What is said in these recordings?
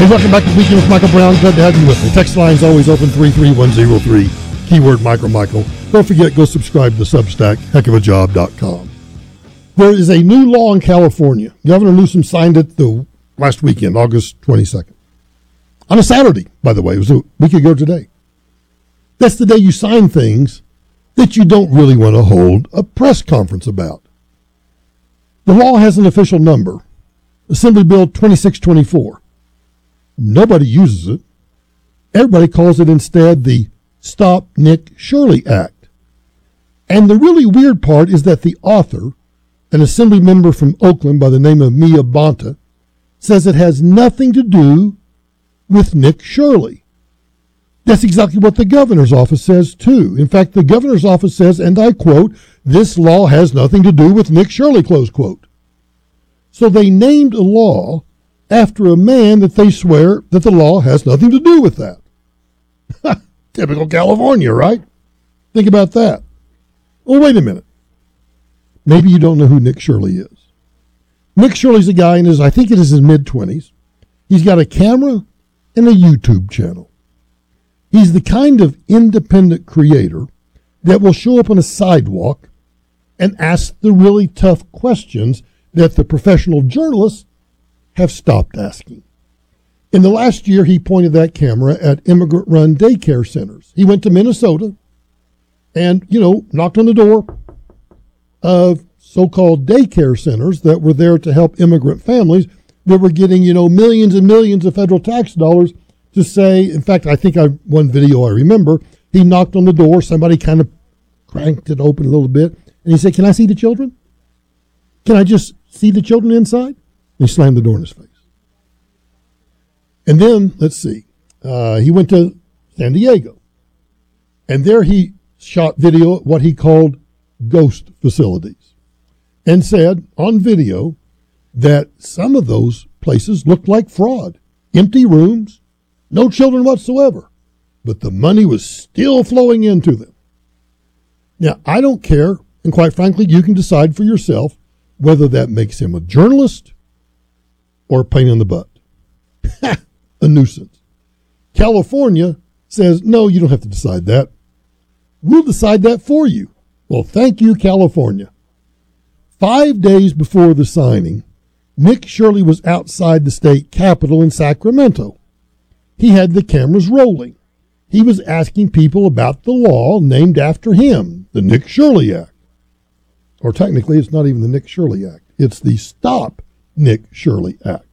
Hey, welcome back to Weekend with Michael Brown. Glad to have you with me. Text line's always open, 33103, keyword Michael. Don't forget, go subscribe to the Substack, heckofajob.com. There is a new law in California. Governor Newsom signed it the last weekend, August 22nd. On a Saturday, by the way. It was a week ago today. That's the day you sign things that you don't really want to hold a press conference about. The law has an official number, Assembly Bill 2624. Nobody uses it. Everybody calls it instead the Stop Nick Shirley Act. And the really weird part is that the author, an assembly member from Oakland by the name of Mia Bonta, says it has nothing to do with Nick Shirley. That's exactly what the governor's office says, too. In fact, the governor's office says, and I quote, "This law has nothing to do with Nick Shirley," close quote. So they named a law after a man that they swear that the law has nothing to do with that. Typical California, right? Think about that. Well, wait a minute. Maybe you don't know who Nick Shirley is. Nick Shirley's a guy in his, I think it is his mid-20s. He's got a camera and a YouTube channel. He's the kind of independent creator that will show up on a sidewalk and ask the really tough questions that the professional journalists have stopped asking. In the last year, he pointed that camera at immigrant-run daycare centers. He went to Minnesota and, knocked on the door of so-called daycare centers that were there to help immigrant families that were getting, millions and millions of federal tax dollars to say, in fact, I think one video I remember, he knocked on the door, somebody kind of cranked it open a little bit, and he said, "Can I see the children? Can I just see the children inside?" And he slammed the door in his face. And then, let's see, he went to San Diego. And there he shot video at what he called ghost facilities and said on video that some of those places looked like fraud. Empty rooms, no children whatsoever, but the money was still flowing into them. Now, I don't care, and quite frankly, you can decide for yourself whether that makes him a journalist or a pain in the butt. A nuisance. California says, no, you don't have to decide that. We'll decide that for you. Well, thank you, California. 5 days before the signing, Nick Shirley was outside the state capitol in Sacramento. He had the cameras rolling. He was asking people about the law named after him, the Nick Shirley Act. Or technically, it's not even the Nick Shirley Act. It's the Stop Nick Shirley Act.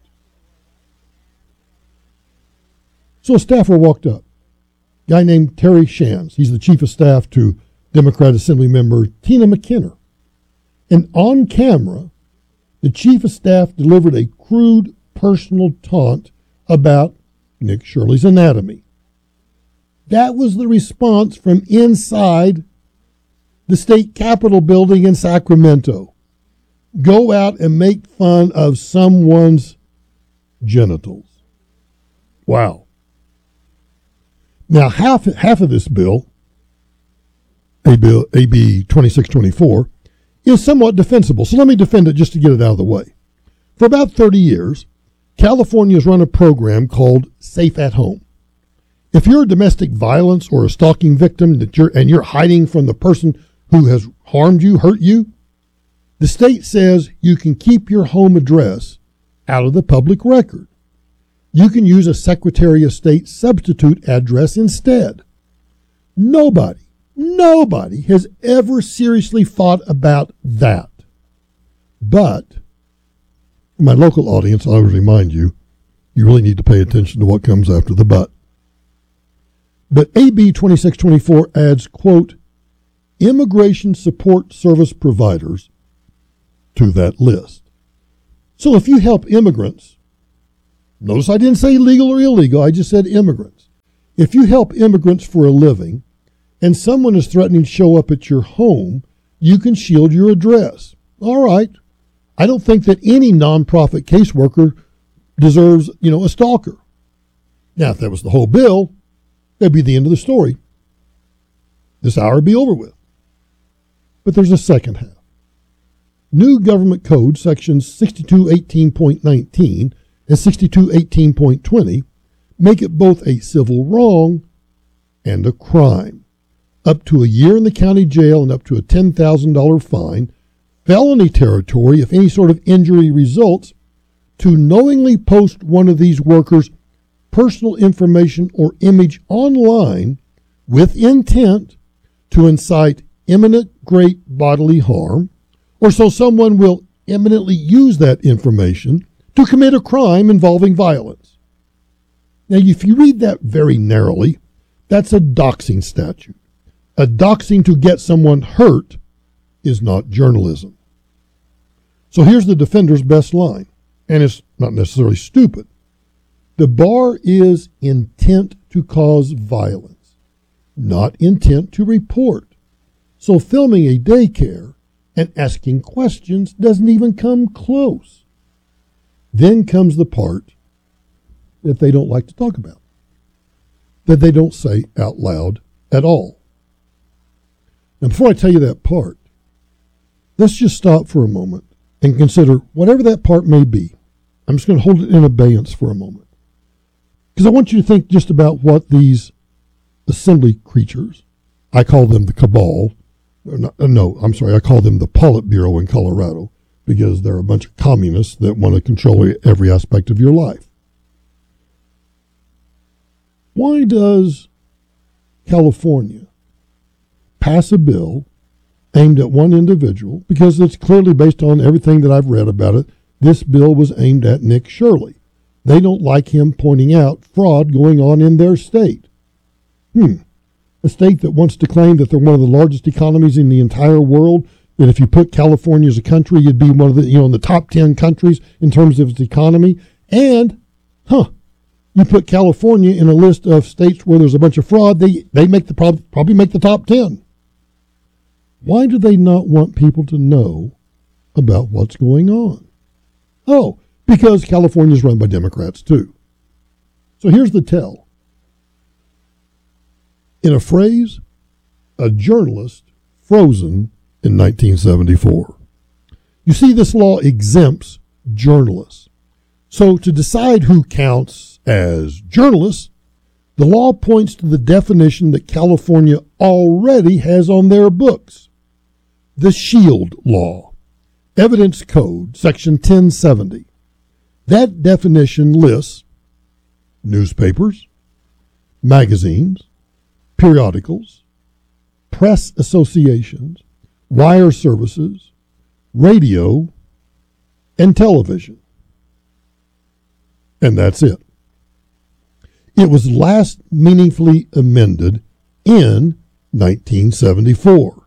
So a staffer walked up, a guy named Terry Shands. He's the chief of staff to Democrat Assembly member Tina McKinnon. And on camera, the chief of staff delivered a crude personal taunt about Nick Shirley's anatomy. That was the response from inside the state capitol building in Sacramento. Go out and make fun of someone's genitals. Wow. Now, half of this bill, AB 2624, is somewhat defensible. So let me defend it just to get it out of the way. For about 30 years, California has run a program called Safe at Home. If you're a domestic violence or a stalking victim and you're hiding from the person who has harmed you, hurt you, the state says you can keep your home address out of the public record. You can use a Secretary of State substitute address instead. Nobody has ever seriously thought about that. But, for my local audience, I would remind you, you really need to pay attention to what comes after the but. But AB 2624 adds, quote, immigration support service providers to that list. So if you help immigrants, notice I didn't say legal or illegal, I just said immigrants. If you help immigrants for a living and someone is threatening to show up at your home, you can shield your address. All right. I don't think that any nonprofit caseworker deserves, a stalker. Now, if that was the whole bill, that'd be the end of the story. This hour would be over with. But there's a second half. New Government Code, Section 6218.19, and 6218.20 make it both a civil wrong and a crime. Up to a year in the county jail and up to a $10,000 fine, felony territory if any sort of injury results, to knowingly post one of these workers' personal information or image online with intent to incite imminent great bodily harm, or so someone will imminently use that information to commit a crime involving violence. Now, if you read that very narrowly, that's a doxing statute. A doxing to get someone hurt is not journalism. So here's the defender's best line, and it's not necessarily stupid. The bar is intent to cause violence, not intent to report. So filming a daycare and asking questions doesn't even come close. Then comes the part that they don't like to talk about, that they don't say out loud at all. Now, before I tell you that part, let's just stop for a moment and consider whatever that part may be. I'm just going to hold it in abeyance for a moment, because I want you to think just about what these assembly creatures, I call them the cabal, I call them the Politburo in Colorado, because they're a bunch of communists that want to control every aspect of your life. Why does California pass a bill aimed at one individual? Because it's clearly, based on everything that I've read about it, this bill was aimed at Nick Shirley. They don't like him pointing out fraud going on in their state. A state that wants to claim that they're one of the largest economies in the entire world, that if you put California as a country, you'd be one of the, in the top 10 countries in terms of its economy. And, you put California in a list of states where there's a bunch of fraud, they make probably make the top 10. Why do they not want people to know about what's going on? Oh, because California is run by Democrats too. So here's the tell. In a phrase, a journalist frozen in 1974. You see, this law exempts journalists. So to decide who counts as journalists, the law points to the definition that California already has on their books. The SHIELD Law, Evidence Code, Section 1070. That definition lists newspapers, magazines, periodicals, press associations, wire services, radio, and television. And that's it. It was last meaningfully amended in 1974.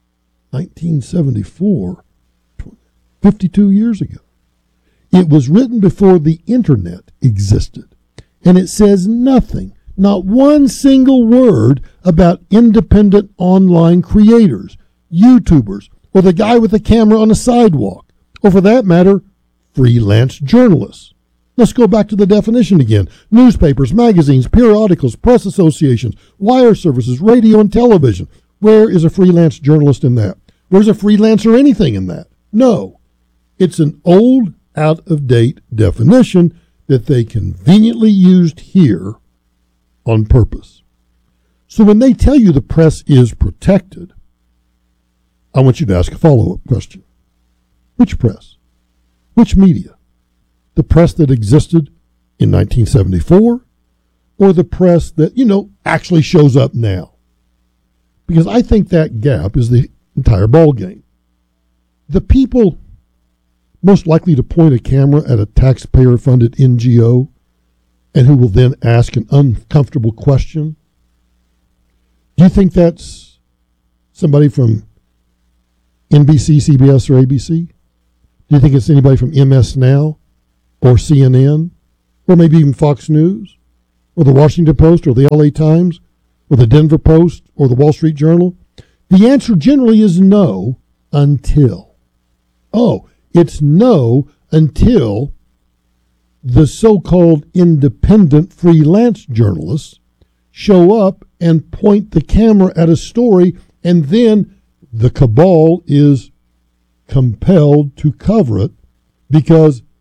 1974, 52 years ago. It was written before the internet existed, and it says nothing, not one single word about independent online creators, YouTubers, or the guy with the camera on the sidewalk, or for that matter, freelance journalists. Let's go back to the definition again. Newspapers, magazines, periodicals, press associations, wire services, radio and television. Where is a freelance journalist in that? Where's a freelancer anything in that? No. It's an old, out-of-date definition that they conveniently used here on purpose. So when they tell you the press is protected, I want you to ask a follow-up question. Which press? Which media? The press that existed in 1974 or the press that, actually shows up now? Because I think that gap is the entire ballgame. The people most likely to point a camera at a taxpayer-funded NGO and who will then ask an uncomfortable question, do you think that's somebody from NBC, CBS, or ABC? Do you think it's anybody from MS Now or CNN or maybe even Fox News or the Washington Post or the LA Times or the Denver Post or the Wall Street Journal? The answer generally is no until. It's no until the so-called independent freelance journalists show up and point the camera at a story, and then the cabal is compelled to cover it because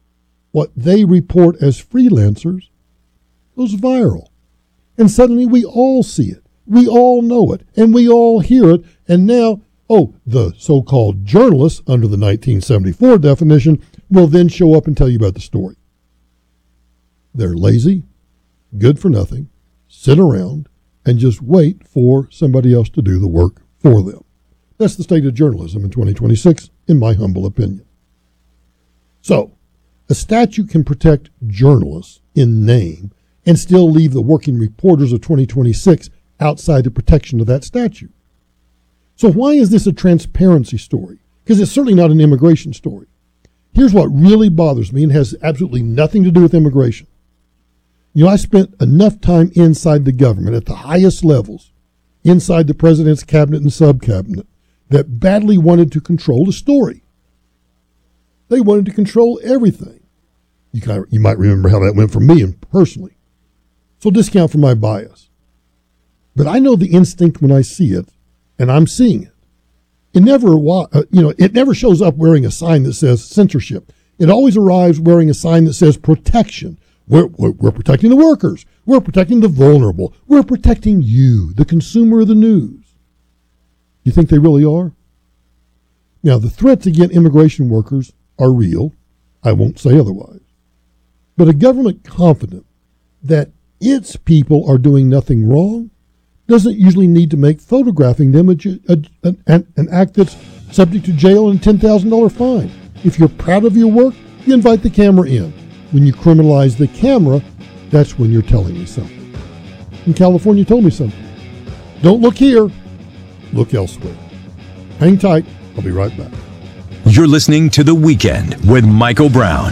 what they report as freelancers goes viral. And suddenly we all see it. We all know it. And we all hear it. And now, the so-called journalists under the 1974 definition will then show up and tell you about the story. They're lazy, good for nothing, sit around, and just wait for somebody else to do the work for them. That's the state of journalism in 2026, in my humble opinion. So, a statute can protect journalists in name and still leave the working reporters of 2026 outside the protection of that statute. So why is this a transparency story? Because it's certainly not an immigration story. Here's what really bothers me and has absolutely nothing to do with immigration. I spent enough time inside the government at the highest levels, inside the president's cabinet and sub-cabinet, that badly wanted to control the story. They wanted to control everything. You might remember how that went for me and personally. So discount for my bias. But I know the instinct when I see it, and I'm seeing it. It never shows up wearing a sign that says censorship. It always arrives wearing a sign that says protection. We're protecting the workers. We're protecting the vulnerable. We're protecting you, the consumer of the news. You think they really are? Now, the threats against immigration workers are real. I won't say otherwise. But a government confident that its people are doing nothing wrong doesn't usually need to make photographing them an act that's subject to jail and $10,000 fine. If you're proud of your work, you invite the camera in. When you criminalize the camera, that's when you're telling me something. And California told me something. Don't look here. Look elsewhere. Hang tight. I'll be right back. You're listening to The Weekend with Michael Brown.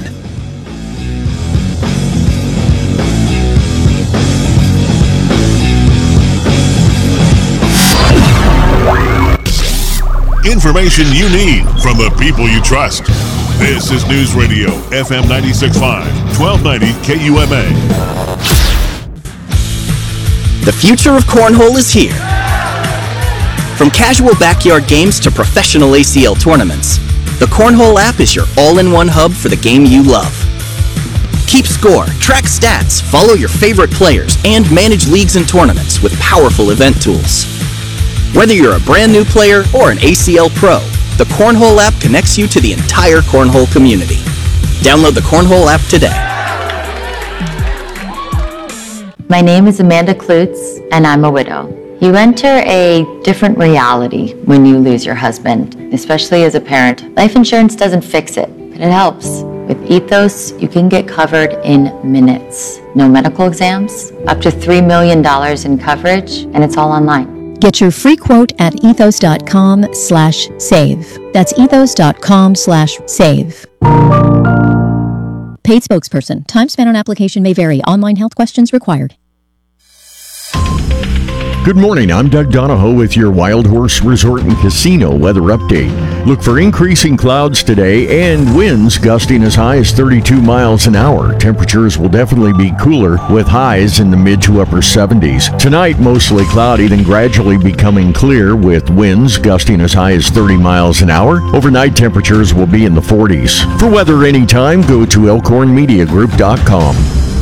Information you need from the people you trust. This is News Radio, FM 96.5, 1290 KUMA. The future of cornhole is here. From casual backyard games to professional ACL tournaments, the Cornhole app is your all-in-one hub for the game you love. Keep score, track stats, follow your favorite players, and manage leagues and tournaments with powerful event tools. Whether you're a brand new player or an ACL pro, the Cornhole app connects you to the entire cornhole community. Download the Cornhole app today. My name is Amanda Klutz, and I'm a widow. You enter a different reality when you lose your husband, especially as a parent. Life insurance doesn't fix it, but it helps. With Ethos, you can get covered in minutes. No medical exams, up to $3 million in coverage, and it's all online. Get your free quote at ethos.com/save. That's ethos.com/save. Paid spokesperson. Time spent on application may vary. Online health questions required. Good morning, I'm Doug Donahoe with your Wild Horse Resort and Casino weather update. Look for increasing clouds today and winds gusting as high as 32 miles an hour. Temperatures will definitely be cooler with highs in the mid to upper 70s. Tonight, mostly cloudy, then gradually becoming clear with winds gusting as high as 30 miles an hour. Overnight temperatures will be in the 40s. For weather anytime, go to elkhornmediagroup.com.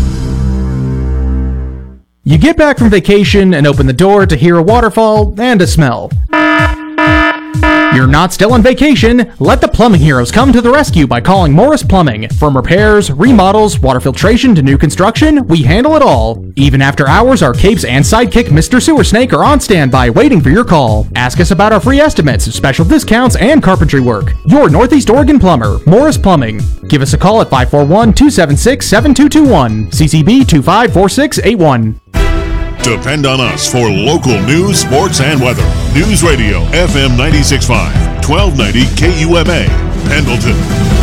You get back from vacation and open the door to hear a waterfall and a smell. You're not still on vacation. Let the plumbing heroes come to the rescue by calling Morris Plumbing. From repairs, remodels, water filtration to new construction, we handle it all. Even after hours, our capes and sidekick Mr. Sewer Snake are on standby waiting for your call. Ask us about our free estimates, special discounts, and carpentry work. Your Northeast Oregon plumber, Morris Plumbing. Give us a call at 541-276-7221. CCB 254681. Depend on us for local news, sports, and weather. News Radio, FM 96.5, 1290 KUMA, Pendleton.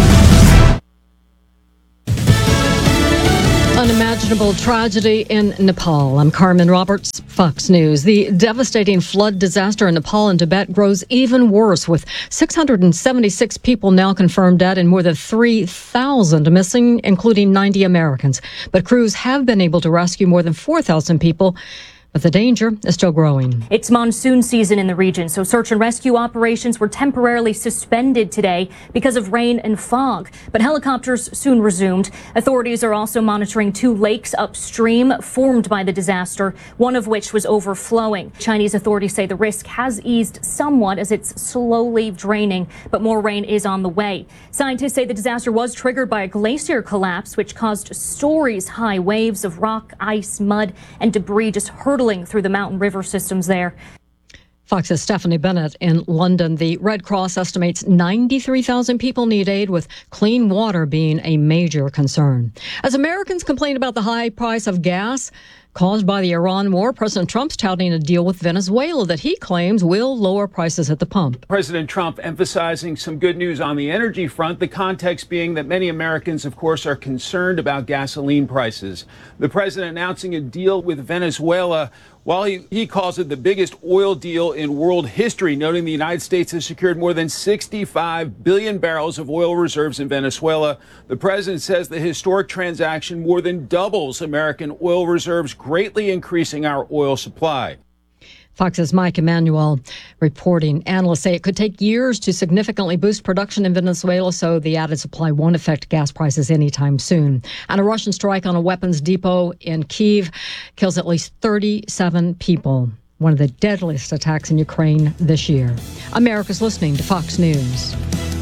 Unimaginable tragedy in Nepal. I'm Carmen Roberts, Fox News. The devastating flood disaster in Nepal and Tibet grows even worse, with 676 people now confirmed dead and more than 3,000 missing, including 90 Americans. But crews have been able to rescue more than 4,000 people. but the danger is still growing. It's monsoon season in the region, so search and rescue operations were temporarily suspended today because of rain and fog. But helicopters soon resumed. Authorities are also monitoring 2 lakes upstream formed by the disaster, one of which was overflowing. Chinese authorities say the risk has eased somewhat as it's slowly draining, but more rain is on the way. Scientists say the disaster was triggered by a glacier collapse, which caused stories-high waves of rock, ice, mud, and debris just hurtling through the mountain river systems there. Fox's Stephanie Bennett in London. The Red Cross estimates 93,000 people need aid, with clean water being a major concern. As Americans complain about the high price of gas caused by the Iran war, President Trump's touting a deal with Venezuela that he claims will lower prices at the pump. President Trump emphasizing some good news on the energy front, the context being that many Americans, of course, are concerned about gasoline prices. The president announcing a deal with Venezuela while he calls it the biggest oil deal in world history, noting the United States has secured more than 65 billion barrels of oil reserves in Venezuela. The president says the historic transaction more than doubles American oil reserves, greatly increasing our oil supply. Fox's Mike Emanuel reporting. Analysts say it could take years to significantly boost production in Venezuela, so the added supply won't affect gas prices anytime soon. And a Russian strike on a weapons depot in Kyiv kills at least 37 people. One of the deadliest attacks in Ukraine this year. America's listening to Fox News.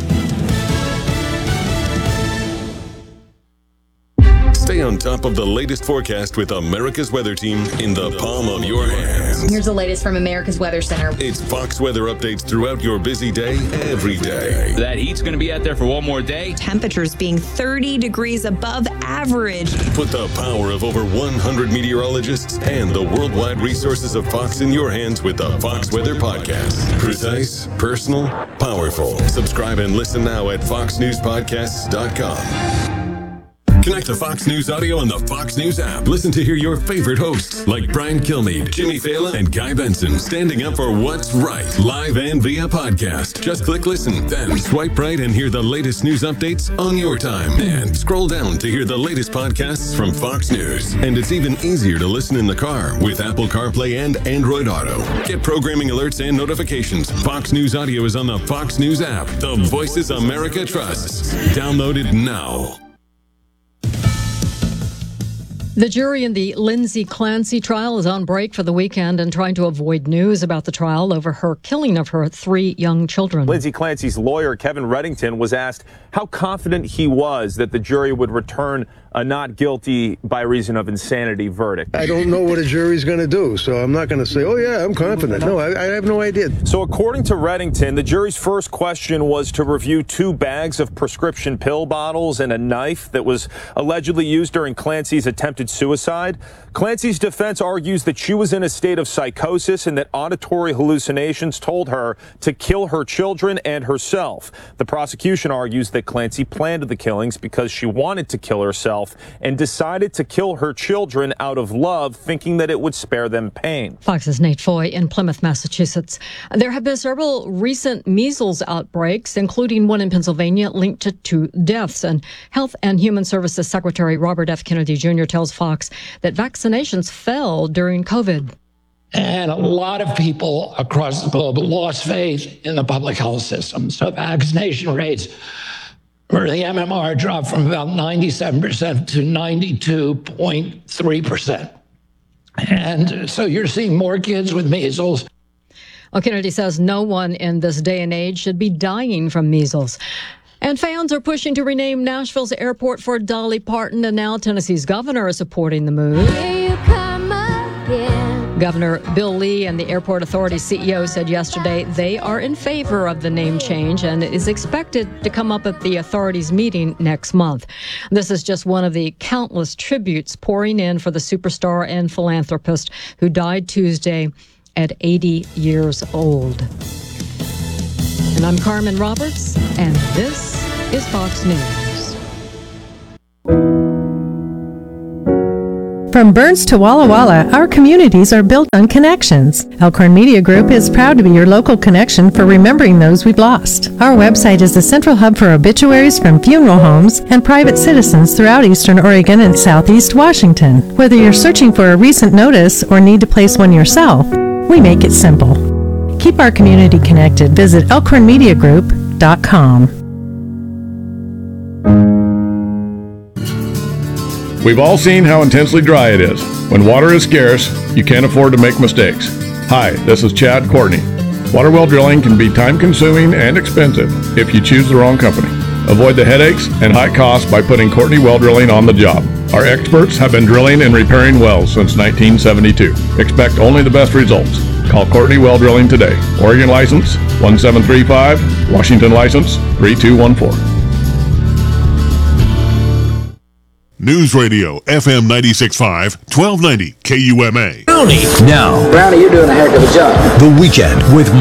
Stay on top of the latest forecast with America's Weather Team in the palm of your hands. Here's the latest from America's Weather Center. It's Fox weather updates throughout your busy day, every day. That heat's going to be out there for one more day. Temperatures being 30 degrees above average. Put the power of over 100 meteorologists and the worldwide resources of Fox in your hands with the Fox Weather Podcast. Precise, personal, powerful. Subscribe and listen now at foxnewspodcasts.com. Connect to Fox News Audio on the Fox News app. Listen to hear your favorite hosts like Brian Kilmeade, Jimmy Fallon, and Guy Benson standing up for what's right, live and via podcast. Just click listen, then swipe right and hear the latest news updates on your time. And scroll down to hear the latest podcasts from Fox News. And it's even easier to listen in the car with Apple CarPlay and Android Auto. Get programming alerts and notifications. Fox News Audio is on the Fox News app. The voices America trusts. Download it now. The jury in the Lindsay Clancy trial is on break for the weekend and trying to avoid news about the trial over her killing of her 3 young children. Lindsay Clancy's lawyer, Kevin Reddington, was asked how confident he was that the jury would return a not guilty by reason of insanity verdict. I don't know what a jury's going to do, so I'm not going to say, oh, yeah, I'm confident. No, I have no idea. So according to Reddington, the jury's first question was to review 2 bags of prescription pill bottles and a knife that was allegedly used during Clancy's attempted suicide. Clancy's defense argues that she was in a state of psychosis and that auditory hallucinations told her to kill her children and herself. The prosecution argues that Clancy planned the killings because she wanted to kill herself and decided to kill her children out of love, thinking that it would spare them pain. Fox's Nate Foy in Plymouth, Massachusetts. There have been several recent measles outbreaks, including one in Pennsylvania linked to 2 deaths. And Health and Human Services Secretary Robert F. Kennedy Jr. tells Fox that vaccinations fell during COVID. And a lot of people across the globe lost faith in the public health system. So vaccination rates for the MMR dropped from about 97% to 92.3%. And so you're seeing more kids with measles. Well, Kennedy says no one in this day and age should be dying from measles. And fans are pushing to rename Nashville's airport for Dolly Parton, and now Tennessee's governor is supporting the move. Here you come again. Governor Bill Lee and the airport authority's CEO said yesterday they are in favor of the name change and is expected to come up at the authority's meeting next month. This is just one of the countless tributes pouring in for the superstar and philanthropist who died Tuesday at 80 years old. And I'm Carmen Roberts, and this is Fox News. From Burns to Walla Walla, our communities are built on connections. Elkhorn Media Group is proud to be your local connection for remembering those we've lost. Our website is the central hub for obituaries from funeral homes and private citizens throughout Eastern Oregon and Southeast Washington. Whether you're searching for a recent notice or need to place one yourself, we make it simple. Keep our community connected. Visit elkhornmediagroup.com. We've all seen how intensely dry it is. When water is scarce, you can't afford to make mistakes. Hi, this is Chad Courtney. Water well drilling can be time-consuming and expensive if you choose the wrong company. Avoid the headaches and high costs by putting Courtney Well Drilling on the job. Our experts have been drilling and repairing wells since 1972. Expect only the best results. Call Courtney Well Drilling today. Oregon license 1735, Washington license 3214. News Radio, FM 96.5, 1290 KUMA. Now, Brownie, you're doing a heck of a job. The Weekend with